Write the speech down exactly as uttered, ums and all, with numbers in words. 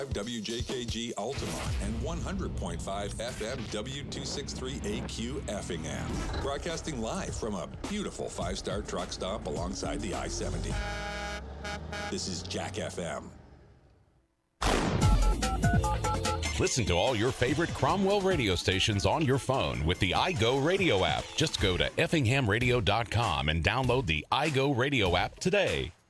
W J K G Altamont and one hundred point five F M W two sixty-three A Q Effingham. Broadcasting live from a beautiful five-star truck stop alongside the I seventy. This is Jack F M. Listen to all your favorite Cromwell radio stations on your phone with the iGo Radio app. Just go to effingham radio dot com and download the iGo Radio app today.